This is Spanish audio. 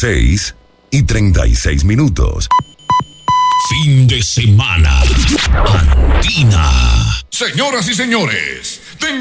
6:36. Fin de semana. Andina. Señoras y señores,